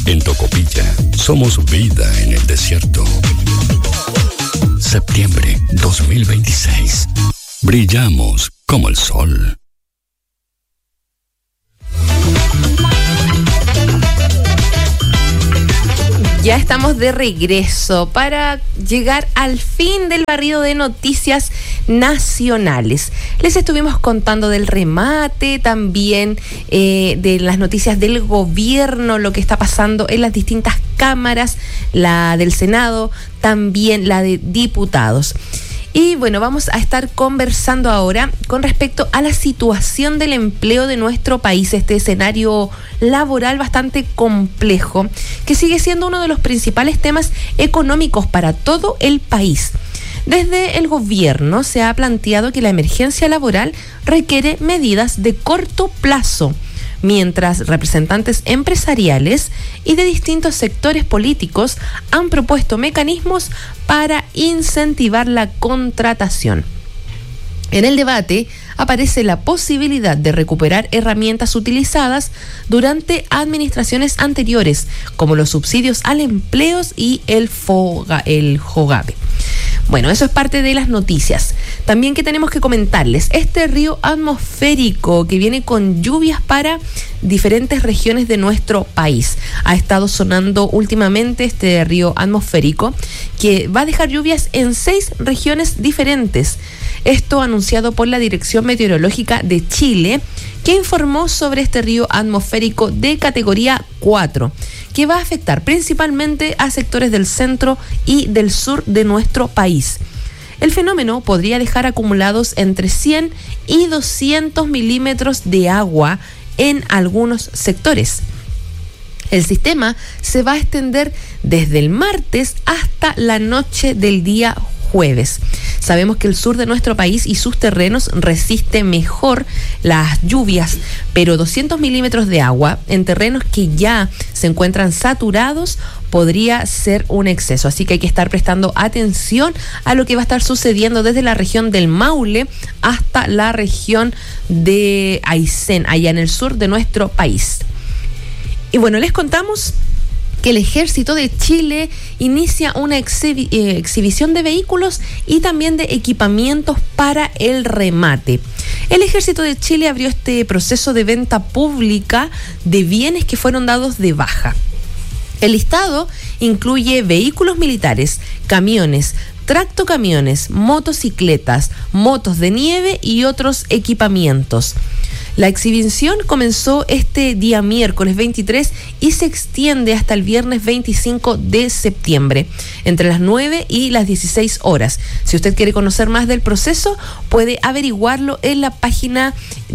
En Tocopilla somos vida en el desierto. Septiembre 2026. Brillamos como el sol. Ya estamos de regreso para llegar al fin del barrido de noticias nacionales. Les estuvimos contando del remate, también de las noticias del gobierno, lo que está pasando en las distintas cámaras, la del Senado, también la de diputados. Y bueno, vamos a estar conversando ahora con respecto a la situación del empleo de nuestro país, este escenario laboral bastante complejo, que sigue siendo uno de los principales temas económicos para todo el país. Desde el gobierno se ha planteado que la emergencia laboral requiere medidas de corto plazo, mientras representantes empresariales y de distintos sectores políticos han propuesto mecanismos para incentivar la contratación. En el debate aparece la posibilidad de recuperar herramientas utilizadas durante administraciones anteriores, como los subsidios al empleo y el FOGAPE. Bueno, eso es parte de las noticias. También que tenemos que comentarles, este río atmosférico que viene con lluvias para diferentes regiones de nuestro país. Ha estado sonando últimamente este río atmosférico que va a dejar lluvias en 6 regiones diferentes. Esto anunciado por la Dirección Meteorológica de Chile, que informó sobre este río atmosférico de categoría 4, que va a afectar principalmente a sectores del centro y del sur de nuestro país. El fenómeno podría dejar acumulados entre 100 y 200 milímetros de agua en algunos sectores. El sistema se va a extender desde el martes hasta la noche del día jueves. Sabemos que el sur de nuestro país y sus terrenos resiste mejor las lluvias, pero 200 milímetros de agua en terrenos que ya se encuentran saturados podría ser un exceso, así que hay que estar prestando atención a lo que va a estar sucediendo desde la región del Maule hasta la región de Aysén, allá en el sur de nuestro país. Y bueno, les contamos que el Ejército de Chile inicia una exhibición de vehículos y también de equipamientos para el remate. El Ejército de Chile abrió este proceso de venta pública de bienes que fueron dados de baja. El listado incluye vehículos militares, camiones, tractocamiones, motocicletas, motos de nieve y otros equipamientos. La exhibición comenzó este día miércoles 23 y se extiende hasta el viernes 25 de septiembre, entre las 9 y las 16 horas. Si usted quiere conocer más del proceso, puede averiguarlo en la página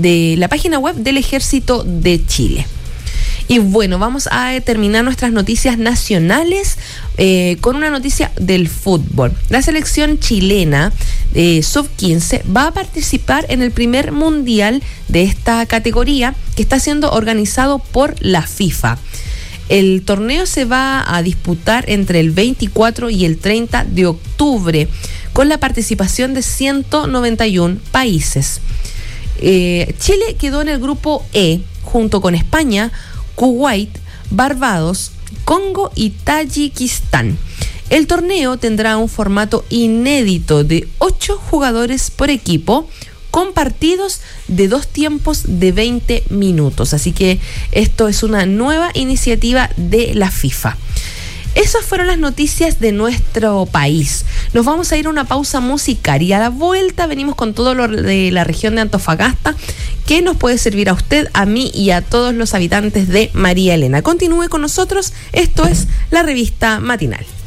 web del Ejército de Chile. Y bueno, vamos a terminar nuestras noticias nacionales con una noticia del fútbol. La selección chilena sub-15 va a participar en el primer mundial de esta categoría que está siendo organizado por la FIFA. El torneo se va a disputar entre el 24 y el 30 de octubre con la participación de 191 países. Chile quedó en el grupo E junto con España, Kuwait, Barbados, Congo y Tayikistán. El torneo tendrá un formato inédito de 8 jugadores por equipo, con partidos de 2 tiempos de 20 minutos. Así que esto es una nueva iniciativa de la FIFA. Esas fueron las noticias de nuestro país. Nos vamos a ir a una pausa musical y a la vuelta venimos con todo lo de la región de Antofagasta que nos puede servir a usted, a mí y a todos los habitantes de María Elena. Continúe con nosotros, esto es la revista matinal.